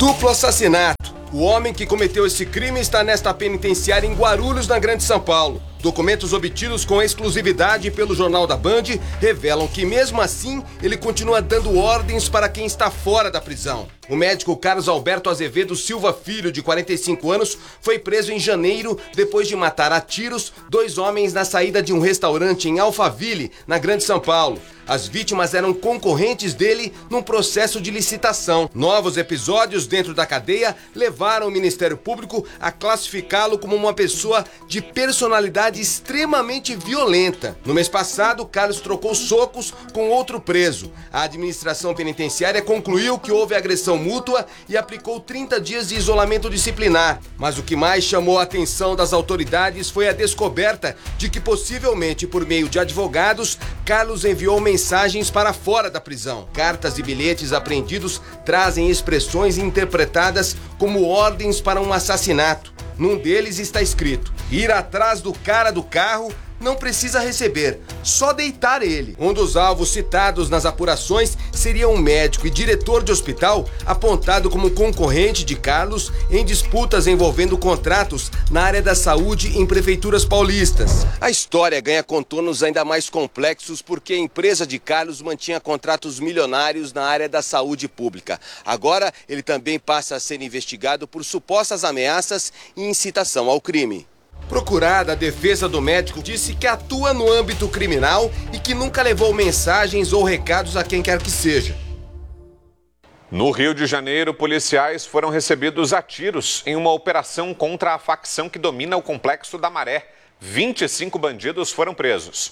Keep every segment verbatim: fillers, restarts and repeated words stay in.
Duplo assassinato. O homem que cometeu esse crime está nesta penitenciária em Guarulhos, na Grande São Paulo. Documentos obtidos com exclusividade pelo Jornal da Band revelam que, mesmo assim, ele continua dando ordens para quem está fora da prisão. O médico Carlos Alberto Azevedo Silva Filho, de quarenta e cinco anos, foi preso em janeiro depois de matar a tiros dois homens na saída de um restaurante em Alphaville, na Grande São Paulo. As vítimas eram concorrentes dele num processo de licitação. Novos episódios dentro da cadeia levaram o Ministério Público a classificá-lo como uma pessoa de personalidade extremamente violenta. No mês passado, Carlos trocou socos com outro preso. A administração penitenciária concluiu que houve agressão mútua e aplicou trinta dias de isolamento disciplinar. Mas o que mais chamou a atenção das autoridades foi a descoberta de que, possivelmente por meio de advogados, Carlos enviou mensagens para fora da prisão. Cartas e bilhetes apreendidos trazem expressões interpretadas como ordens para um assassinato. Num deles está escrito: ir atrás do cara do carro, não precisa receber, só deitar ele. Um dos alvos citados nas apurações seria um médico e diretor de hospital apontado como concorrente de Carlos em disputas envolvendo contratos na área da saúde em prefeituras paulistas. A história ganha contornos ainda mais complexos porque a empresa de Carlos mantinha contratos milionários na área da saúde pública. Agora, ele também passa a ser investigado por supostas ameaças e incitação ao crime. Procurada, a defesa do médico disse que atua no âmbito criminal e que nunca levou mensagens ou recados a quem quer que seja. No Rio de Janeiro, policiais foram recebidos a tiros em uma operação contra a facção que domina o Complexo da Maré. vinte e cinco bandidos foram presos.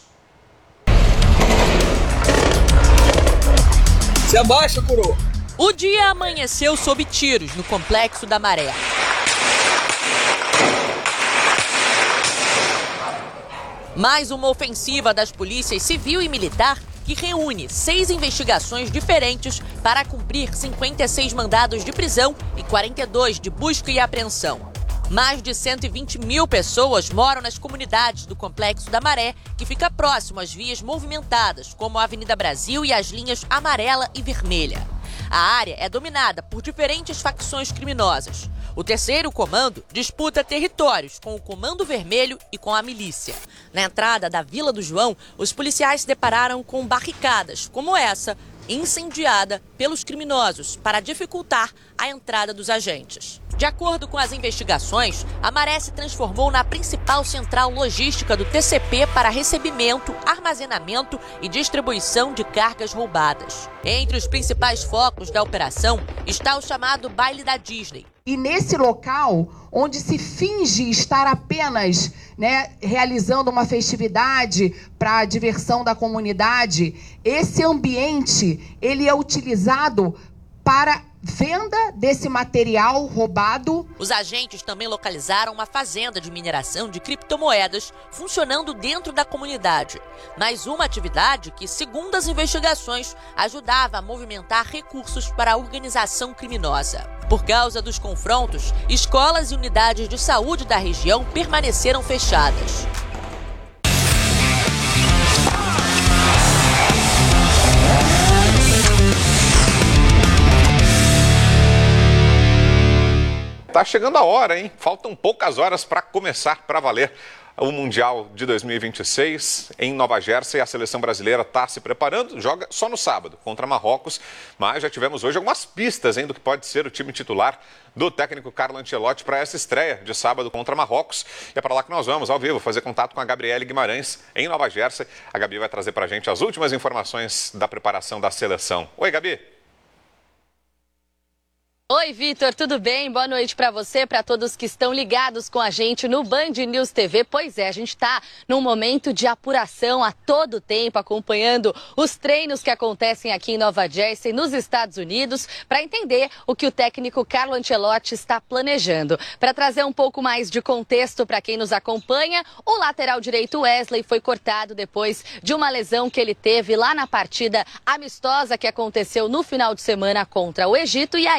Se abaixa, coroa! O dia amanheceu sob tiros no Complexo da Maré. Mais uma ofensiva das polícias civil e militar que reúne seis investigações diferentes para cumprir cinquenta e seis mandados de prisão e quarenta e dois de busca e apreensão. Mais de cento e vinte mil pessoas moram nas comunidades do Complexo da Maré, que fica próximo às vias movimentadas, como a Avenida Brasil e as linhas amarela e vermelha. A área é dominada por diferentes facções criminosas. O terceiro comando disputa territórios com o Comando Vermelho e com a milícia. Na entrada da Vila do João, os policiais se depararam com barricadas, como essa, incendiada pelos criminosos para dificultar a entrada dos agentes. De acordo com as investigações, a Maré se transformou na principal central logística do T C P para recebimento, armazenamento e distribuição de cargas roubadas. Entre os principais focos da operação está o chamado Baile da Disney. E nesse local, onde se finge estar apenas, né, realizando uma festividade para a diversão da comunidade, esse ambiente ele é utilizado para venda desse material roubado. Os agentes também localizaram uma fazenda de mineração de criptomoedas funcionando dentro da comunidade. Mais uma atividade que, segundo as investigações, ajudava a movimentar recursos para a organização criminosa. Por causa dos confrontos, escolas e unidades de saúde da região permaneceram fechadas. Tá chegando a hora, hein? Faltam poucas horas para começar para valer o Mundial de dois mil e vinte e seis em Nova Jersey. A seleção brasileira está se preparando, joga só no sábado contra Marrocos, mas já tivemos hoje algumas pistas, hein, do que pode ser o time titular do técnico Carlo Ancelotti para essa estreia de sábado contra Marrocos. E é para lá que nós vamos, ao vivo, fazer contato com a Gabriele Guimarães em Nova Jersey. A Gabi vai trazer para a gente as últimas informações da preparação da seleção. Oi, Gabi! Oi, Vitor, tudo bem? Boa noite para você, para todos que estão ligados com a gente no Band News T V. Pois é, a gente está num momento de apuração a todo tempo, acompanhando os treinos que acontecem aqui em Nova Jersey, nos Estados Unidos, para entender o que o técnico Carlo Ancelotti está planejando. Para trazer um pouco mais de contexto para quem nos acompanha, o lateral direito Wesley foi cortado depois de uma lesão que ele teve lá na partida amistosa que aconteceu no final de semana contra o Egito, e aí o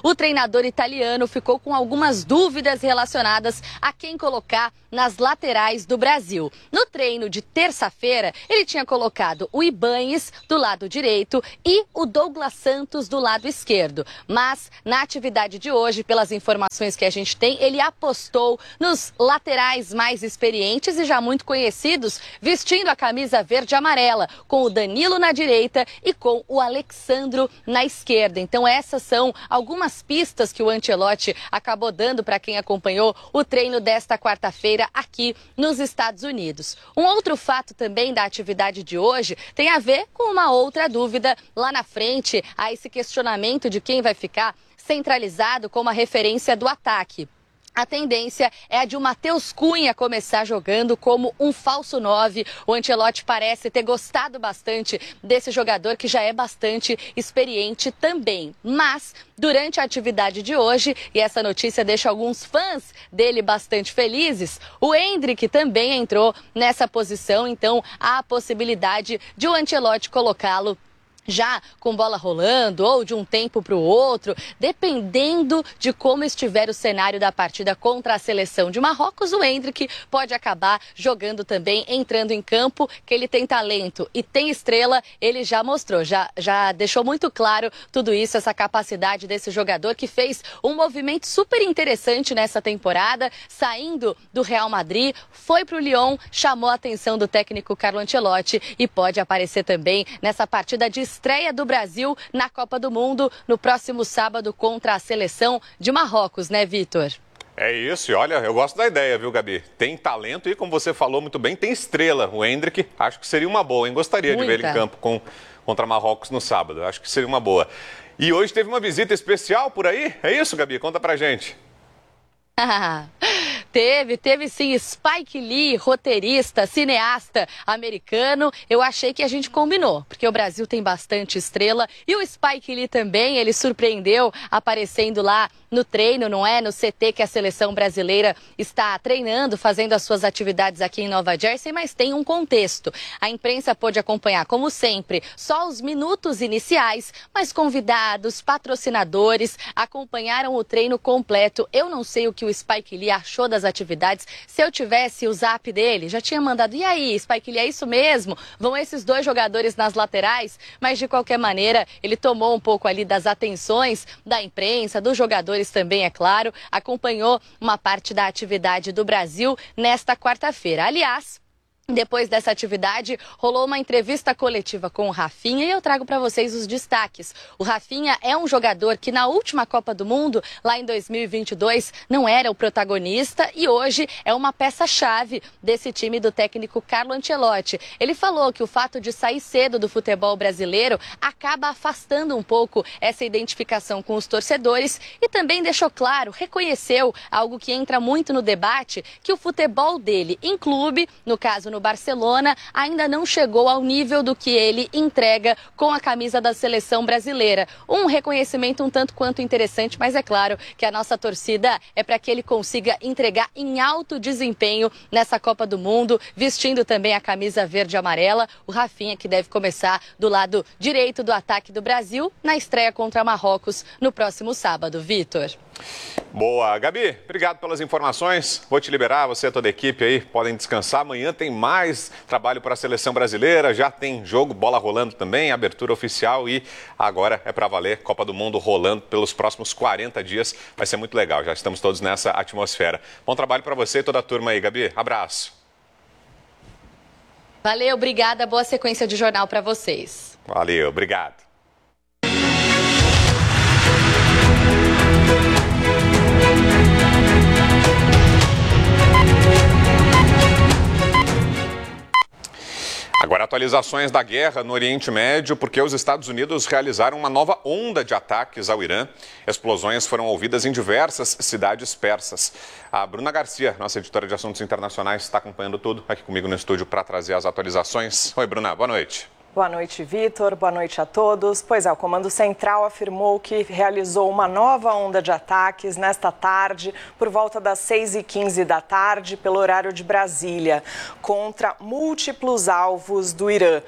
o treinador italiano ficou com algumas dúvidas relacionadas a quem colocar nas laterais do Brasil. No treino de terça-feira, ele tinha colocado o Ibáñez do lado direito e o Douglas Santos do lado esquerdo. Mas, na atividade de hoje, pelas informações que a gente tem, ele apostou nos laterais mais experientes e já muito conhecidos, vestindo a camisa verde e amarela, com o Danilo na direita e com o Alexandro na esquerda. Então essas são algumas pistas que o Ancelotti acabou dando para quem acompanhou o treino desta quarta-feira aqui nos Estados Unidos. Um outro fato também da atividade de hoje tem a ver com uma outra dúvida lá na frente, a esse questionamento de quem vai ficar centralizado como a referência do ataque. A tendência é a de o Matheus Cunha começar jogando como um falso nove. O Ancelotti parece ter gostado bastante desse jogador, que já é bastante experiente também. Mas, durante a atividade de hoje, e essa notícia deixa alguns fãs dele bastante felizes, o Endrick também entrou nessa posição. Então, há a possibilidade de o Ancelotti colocá-lo já com bola rolando ou de um tempo para o outro, dependendo de como estiver o cenário da partida contra a seleção de Marrocos. O Endrick pode acabar jogando também, entrando em campo, que ele tem talento e tem estrela, ele já mostrou, já, já deixou muito claro tudo isso, essa capacidade desse jogador que fez um movimento super interessante nessa temporada, saindo do Real Madrid, foi para o Lyon, chamou a atenção do técnico Carlo Ancelotti e pode aparecer também nessa partida de estreia do Brasil na Copa do Mundo no próximo sábado contra a seleção de Marrocos, né, Vitor? É isso, e olha, eu gosto da ideia, viu, Gabi? Tem talento e, como você falou muito bem, tem estrela. O Endrick, acho que seria uma boa, hein? Gostaria Muita. de ver ele em campo com, contra Marrocos no sábado. Acho que seria uma boa. E hoje teve uma visita especial por aí? É isso, Gabi? Conta pra gente. Teve, teve sim, Spike Lee, roteirista, cineasta americano. Eu achei que a gente combinou, porque o Brasil tem bastante estrela e o Spike Lee também, ele surpreendeu aparecendo lá no treino, não é? No C T que a seleção brasileira está treinando, fazendo as suas atividades aqui em Nova Jersey, mas tem um contexto. A imprensa pôde acompanhar, como sempre, só os minutos iniciais, mas convidados, patrocinadores acompanharam o treino completo. Eu não sei o que o Spike Lee achou das atividades. Se eu tivesse o zap dele, já tinha mandado, e aí, Spike Lee, é isso mesmo? Vão esses dois jogadores nas laterais? Mas, de qualquer maneira, ele tomou um pouco ali das atenções da imprensa, dos jogadores também, é claro, acompanhou uma parte da atividade do Brasil nesta quarta-feira. Aliás, depois dessa atividade, rolou uma entrevista coletiva com o Rafinha e eu trago para vocês os destaques. O Rafinha é um jogador que na última Copa do Mundo, lá em dois mil e vinte e dois, não era o protagonista e hoje é uma peça-chave desse time do técnico Carlo Ancelotti. Ele falou que o fato de sair cedo do futebol brasileiro acaba afastando um pouco essa identificação com os torcedores e também deixou claro, reconheceu algo que entra muito no debate, que o futebol dele em clube, no caso no Barcelona, ainda não chegou ao nível do que ele entrega com a camisa da seleção brasileira. Um reconhecimento um tanto quanto interessante, mas é claro que a nossa torcida é para que ele consiga entregar em alto desempenho nessa Copa do Mundo, vestindo também a camisa verde e amarela. O Rafinha, que deve começar do lado direito do ataque do Brasil na estreia contra Marrocos no próximo sábado. Vitor. Boa, Gabi, obrigado pelas informações. Vou te liberar, você e toda a equipe aí podem descansar. Amanhã tem mais trabalho para a seleção brasileira, já tem jogo, bola rolando também, abertura oficial e agora é para valer, Copa do Mundo rolando pelos próximos quarenta dias. Vai ser muito legal, já estamos todos nessa atmosfera. Bom trabalho para você e toda a turma aí, Gabi. Abraço. Valeu, obrigada, boa sequência de jornal para vocês. Valeu, obrigado. Agora, atualizações da guerra no Oriente Médio, porque os Estados Unidos realizaram uma nova onda de ataques ao Irã. Explosões foram ouvidas em diversas cidades persas. A Bruna Garcia, nossa editora de assuntos internacionais, está acompanhando tudo aqui comigo no estúdio para trazer as atualizações. Oi, Bruna, boa noite. Boa noite, Vitor. Boa noite a todos. Pois é, o Comando Central afirmou que realizou uma nova onda de ataques nesta tarde, por volta das seis e quinze da tarde, pelo horário de Brasília, contra múltiplos alvos do Irã.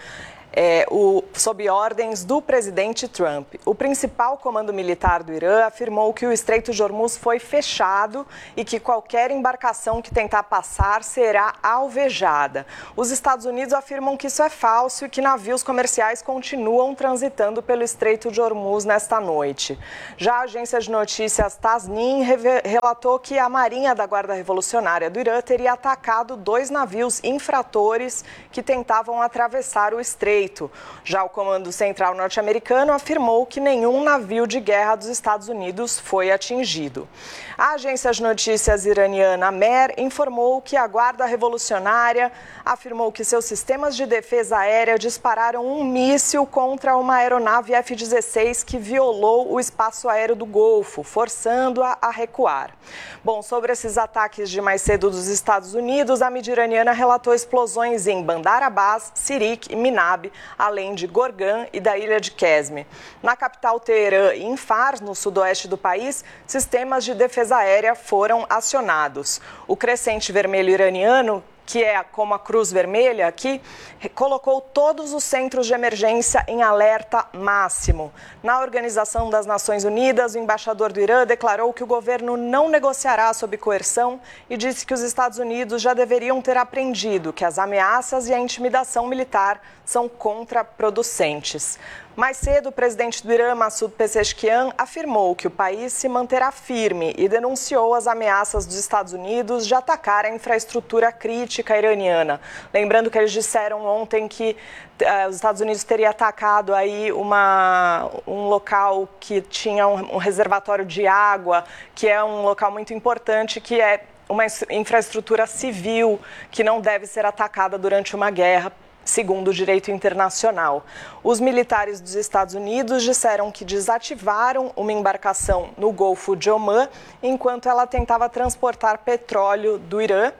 É, o, sob ordens do presidente Trump. O principal comando militar do Irã afirmou que o Estreito de Hormuz foi fechado e que qualquer embarcação que tentar passar será alvejada. Os Estados Unidos afirmam que isso é falso e que navios comerciais continuam transitando pelo Estreito de Hormuz nesta noite. Já a agência de notícias Tasnim relatou que a Marinha da Guarda Revolucionária do Irã teria atacado dois navios infratores que tentavam atravessar o estreito. Já o Comando Central norte-americano afirmou que nenhum navio de guerra dos Estados Unidos foi atingido. A agência de notícias iraniana Mer informou que a Guarda Revolucionária afirmou que seus sistemas de defesa aérea dispararam um míssil contra uma aeronave F dezesseis que violou o espaço aéreo do Golfo, forçando-a a recuar. Bom, sobre esses ataques de mais cedo dos Estados Unidos, a mídia iraniana relatou explosões em Bandar Abbas, Sirik e Minab, além de Gorgan e da ilha de Qesme. Na capital Teherã e em Fars, no sudoeste do país, sistemas de defesa aérea foram acionados. O Crescente Vermelho iraniano, que é como a Cruz Vermelha aqui, colocou todos os centros de emergência em alerta máximo. Na Organização das Nações Unidas, o embaixador do Irã declarou que o governo não negociará sob coerção e disse que os Estados Unidos já deveriam ter aprendido que as ameaças e a intimidação militar são contraproducentes. Mais cedo, o presidente do Irã, Massoud Pezeshkian, afirmou que o país se manterá firme e denunciou as ameaças dos Estados Unidos de atacar a infraestrutura crítica iraniana. Lembrando que eles disseram ontem que uh, os Estados Unidos teriam atacado aí uma, um local que tinha um, um reservatório de água, que é um local muito importante, que é uma infraestrutura civil que não deve ser atacada durante uma guerra, segundo o direito internacional. Os militares dos Estados Unidos disseram que desativaram uma embarcação no Golfo de Omã enquanto ela tentava transportar petróleo do Irã,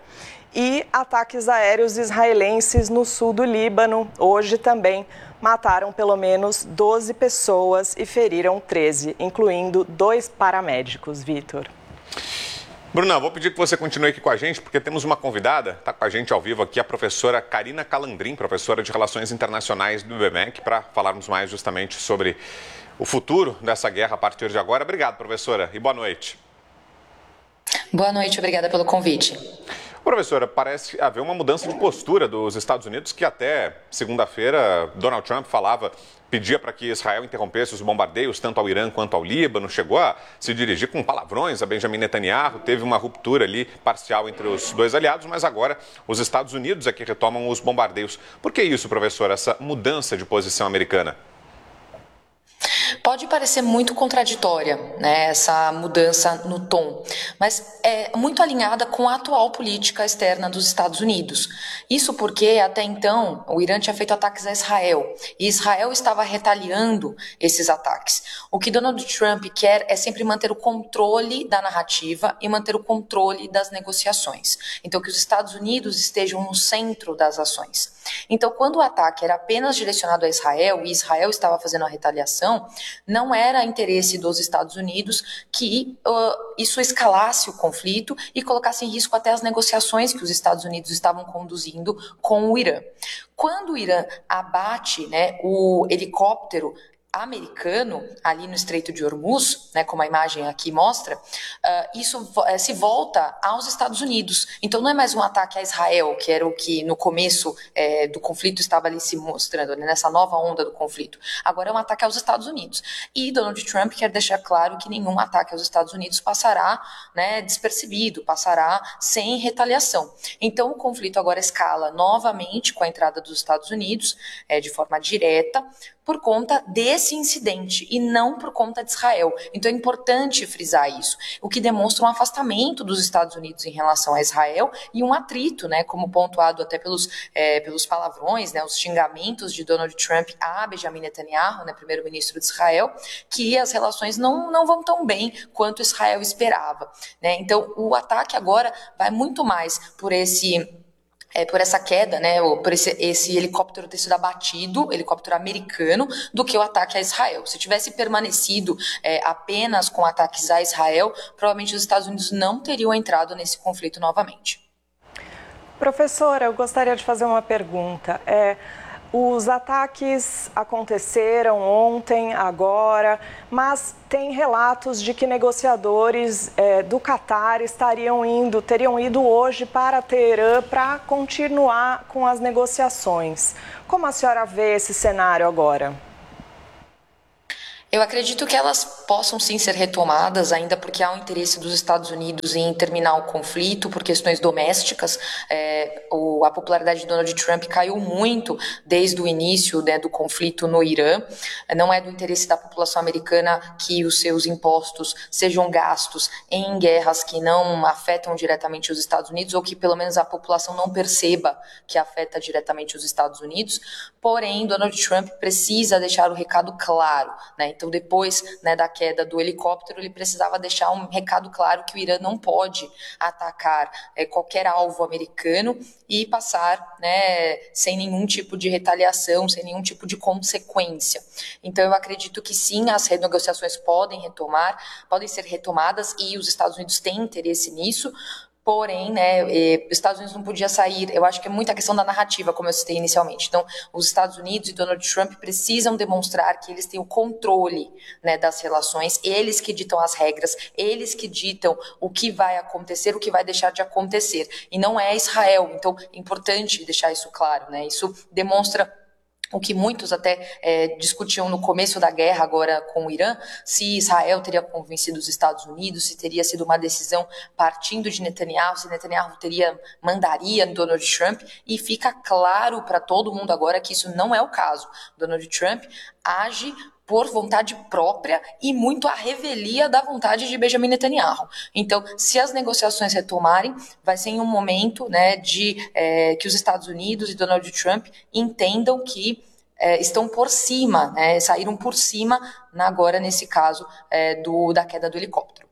e ataques aéreos israelenses no sul do Líbano hoje também mataram pelo menos doze pessoas e feriram treze, incluindo dois paramédicos, Vitor. Bruna, vou pedir que você continue aqui com a gente, porque temos uma convidada, está com a gente ao vivo aqui, a professora Karina Calandrin, professora de Relações Internacionais do I B M E C, para falarmos mais justamente sobre o futuro dessa guerra a partir de agora. Obrigado, professora, e boa noite. Boa noite, obrigada pelo convite. Professora, parece haver uma mudança de postura dos Estados Unidos, que até segunda-feira Donald Trump falava, pedia para que Israel interrompesse os bombardeios tanto ao Irã quanto ao Líbano, chegou a se dirigir com palavrões a Benjamin Netanyahu, teve uma ruptura ali parcial entre os dois aliados, mas agora os Estados Unidos é que retomam os bombardeios. Por que isso, professora, essa mudança de posição americana? Pode parecer muito contraditória, né, essa mudança no tom, mas é muito alinhada com a atual política externa dos Estados Unidos. Isso porque, até então, o Irã tinha feito ataques a Israel e Israel estava retaliando esses ataques. O que Donald Trump quer é sempre manter o controle da narrativa e manter o controle das negociações. Então, que os Estados Unidos estejam no centro das ações. Então, quando o ataque era apenas direcionado a Israel e Israel estava fazendo a retaliação, não era interesse dos Estados Unidos que uh, isso escalasse o conflito e colocasse em risco até as negociações que os Estados Unidos estavam conduzindo com o Irã. Quando o Irã abate, né, o helicóptero americano ali no Estreito de Hormuz, né, como a imagem aqui mostra, uh, isso uh, se volta aos Estados Unidos. Então não é mais um ataque a Israel, que era o que no começo eh, do conflito estava ali se mostrando, né, nessa nova onda do conflito. Agora é um ataque aos Estados Unidos. E Donald Trump quer deixar claro que nenhum ataque aos Estados Unidos passará, né, despercebido, passará sem retaliação. Então o conflito agora escala novamente com a entrada dos Estados Unidos, eh, de forma direta, por conta desse incidente e não por conta de Israel. Então é importante frisar isso, o que demonstra um afastamento dos Estados Unidos em relação a Israel e um atrito, né, como pontuado até pelos, é, pelos palavrões, né, os xingamentos de Donald Trump a Benjamin Netanyahu, né, primeiro-ministro de Israel, que as relações não, não vão tão bem quanto Israel esperava, né? Então o ataque agora vai muito mais por esse... É, por essa queda, né, por esse, esse helicóptero ter sido abatido, helicóptero americano, do que o ataque a Israel. Se tivesse permanecido é, apenas com ataques a Israel, provavelmente os Estados Unidos não teriam entrado nesse conflito novamente. Professora, eu gostaria de fazer uma pergunta. É, Os ataques aconteceram ontem, agora, mas tem relatos de que negociadores é, do Catar estariam indo, teriam ido hoje para Teherã para continuar com as negociações. Como a senhora vê esse cenário agora? Eu acredito que elas possam sim ser retomadas, ainda porque há um interesse dos Estados Unidos em terminar o conflito por questões domésticas. É, o, a popularidade de Donald Trump caiu muito desde o início, né, do conflito no Irã. Não é do interesse da população americana que os seus impostos sejam gastos em guerras que não afetam diretamente os Estados Unidos, ou que pelo menos a população não perceba que afeta diretamente os Estados Unidos. Porém, Donald Trump precisa deixar o recado claro, né? Então, depois, né, da queda do helicóptero, ele precisava deixar um recado claro que o Irã não pode atacar é, qualquer alvo americano e passar, né, sem nenhum tipo de retaliação, sem nenhum tipo de consequência. Então, eu acredito que sim, as renegociações podem retomar, podem ser retomadas e os Estados Unidos têm interesse nisso. Porém, né, os Estados Unidos não podia sair, eu acho que é muita questão da narrativa, como eu citei inicialmente. Então, os Estados Unidos e Donald Trump precisam demonstrar que eles têm o controle, né, das relações, eles que ditam as regras, eles que ditam o que vai acontecer, o que vai deixar de acontecer. E não é Israel. Então, é importante deixar isso claro, né? Isso demonstra o que muitos até é, discutiam no começo da guerra agora com o Irã, se Israel teria convencido os Estados Unidos, se teria sido uma decisão partindo de Netanyahu, se Netanyahu teria, mandaria Donald Trump, e fica claro para todo mundo agora que isso não é o caso. Donald Trump age por vontade própria e muito à revelia da vontade de Benjamin Netanyahu. Então, se as negociações retomarem, vai ser em um momento, né, de é, que os Estados Unidos e Donald Trump entendam que é, estão por cima, né, saíram por cima, agora nesse caso é, do, da queda do helicóptero.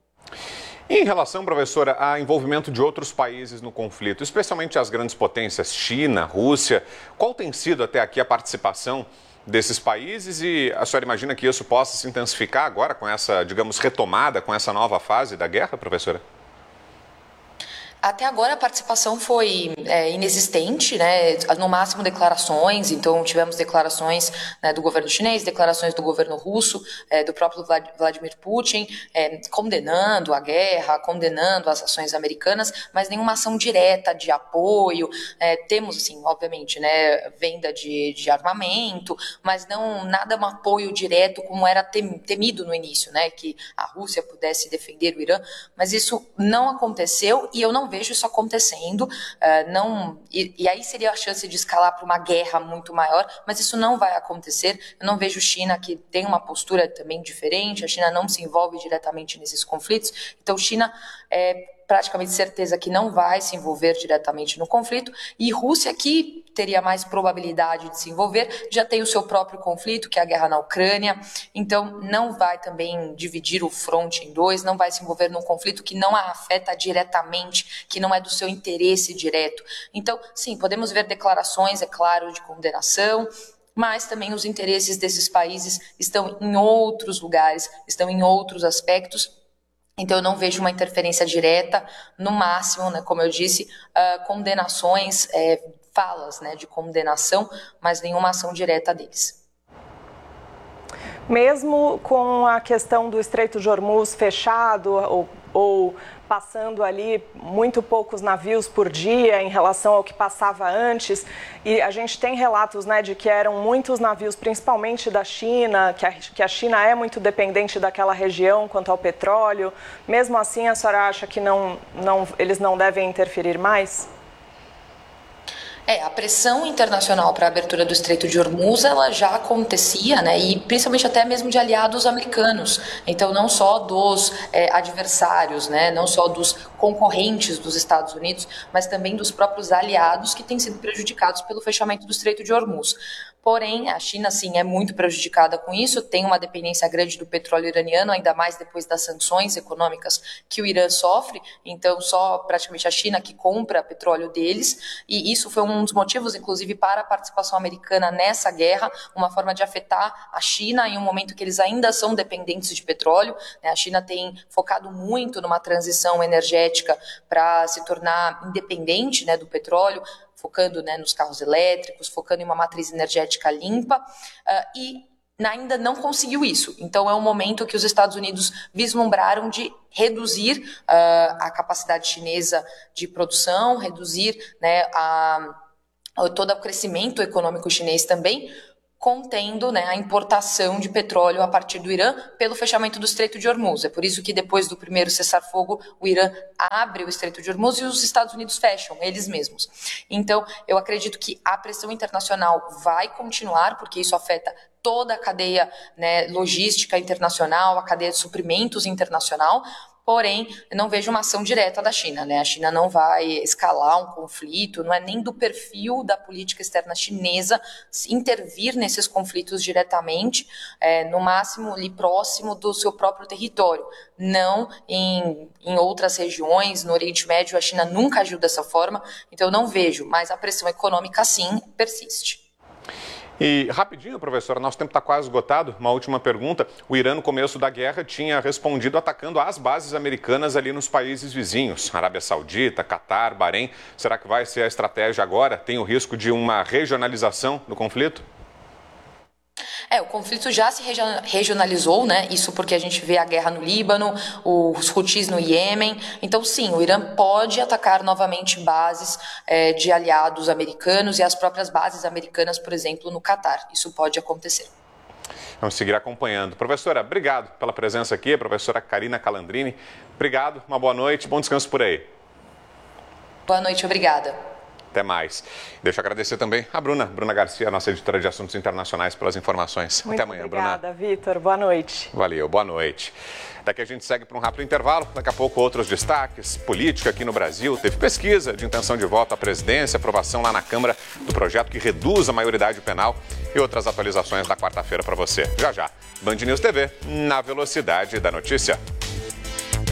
Em relação, professora, a envolvimento de outros países no conflito, especialmente as grandes potências, China, Rússia, qual tem sido até aqui a participação desses países e a senhora imagina que isso possa se intensificar agora com essa, digamos, retomada, com essa nova fase da guerra, professora? Até agora a participação foi é, inexistente, né? No máximo declarações, então tivemos declarações, né, do governo chinês, declarações do governo russo, é, do próprio Vladimir Putin, é, condenando a guerra, condenando as ações americanas, mas nenhuma ação direta de apoio. É, temos, assim, obviamente, né, venda de, de armamento, mas não nada um apoio direto como era temido no início, né, que a Rússia pudesse defender o Irã, mas isso não aconteceu e eu não vejo isso acontecendo, uh, não, e, e aí seria a chance de escalar para uma guerra muito maior, mas isso não vai acontecer. Eu não vejo China, que tem uma postura também diferente, a China não se envolve diretamente nesses conflitos, então China é praticamente certeza que não vai se envolver diretamente no conflito, e Rússia, que teria mais probabilidade de se envolver, já tem o seu próprio conflito, que é a guerra na Ucrânia, então não vai também dividir o fronte em dois, não vai se envolver num conflito que não a afeta diretamente, que não é do seu interesse direto. Então, sim, podemos ver declarações, é claro, de condenação, mas também os interesses desses países estão em outros lugares, estão em outros aspectos. Então, eu não vejo uma interferência direta, no máximo, né, como eu disse, uh, condenações, é, falas, né, de condenação, mas nenhuma ação direta deles. Mesmo com a questão do Estreito de Hormuz fechado ou, ou passando ali muito poucos navios por dia em relação ao que passava antes, e a gente tem relatos, né, de que eram muitos navios, principalmente da China, que a, que a China é muito dependente daquela região quanto ao petróleo. Mesmo assim, a senhora acha que não, não, eles não devem interferir mais? É, a pressão internacional para a abertura do Estreito de Hormuz, ela já acontecia, né, e principalmente até mesmo de aliados americanos, então não só dos é, adversários, né, não só dos concorrentes dos Estados Unidos, mas também dos próprios aliados que têm sido prejudicados pelo fechamento do Estreito de Hormuz. Porém, a China, sim, é muito prejudicada com isso, tem uma dependência grande do petróleo iraniano, ainda mais depois das sanções econômicas que o Irã sofre, então só praticamente a China que compra petróleo deles, e isso foi um dos motivos, inclusive, para a participação americana nessa guerra, uma forma de afetar a China em um momento que eles ainda são dependentes de petróleo, né? A China tem focado muito numa transição energética para se tornar independente, né, do petróleo, focando, né, nos carros elétricos, focando em uma matriz energética limpa, uh, e ainda não conseguiu isso. Então é um momento que os Estados Unidos vislumbraram de reduzir uh, a capacidade chinesa de produção, reduzir, né, a, a, todo o crescimento econômico chinês também, contendo, né, a importação de petróleo a partir do Irã pelo fechamento do Estreito de Hormuz. É por isso que depois do primeiro cessar-fogo, o Irã abre o Estreito de Hormuz e os Estados Unidos fecham, eles mesmos. Então, eu acredito que a pressão internacional vai continuar, porque isso afeta toda a cadeia, né, logística internacional, a cadeia de suprimentos internacional. Porém, eu não vejo uma ação direta da China, né? A China não vai escalar um conflito, não é nem do perfil da política externa chinesa intervir nesses conflitos diretamente, é, no máximo ali próximo do seu próprio território, não em, em outras regiões. No Oriente Médio a China nunca agiu dessa forma, então eu não vejo, mas a pressão econômica sim persiste. E rapidinho, professora, nosso tempo está quase esgotado. Uma última pergunta. O Irã, no começo da guerra, tinha respondido atacando as bases americanas ali nos países vizinhos. Arábia Saudita, Catar, Bahrein. Será que vai ser a estratégia agora? Tem o risco de uma regionalização do conflito? É, o conflito já se regionalizou, né? Isso porque a gente vê a guerra no Líbano, os Houthis no Iêmen. Então, sim, o Irã pode atacar novamente bases é, de aliados americanos e as próprias bases americanas, por exemplo, no Catar. Isso pode acontecer. Vamos seguir acompanhando. Professora, obrigado pela presença aqui. A professora Karina Calandrini. Obrigado, uma boa noite, bom descanso por aí. Boa noite, obrigada. Até mais. Deixa eu agradecer também a Bruna, Bruna Garcia, nossa editora de assuntos internacionais, pelas informações. Muito Até amanhã, obrigada, Bruna. Obrigada, Vitor. Boa noite. Valeu, boa noite. Daqui a gente segue para um rápido intervalo. Daqui a pouco outros destaques. Política aqui no Brasil. Teve pesquisa de intenção de voto à presidência, aprovação lá na Câmara do projeto que reduz a maioridade penal e outras atualizações da quarta-feira para você. Já já. Band News T V, na velocidade da notícia.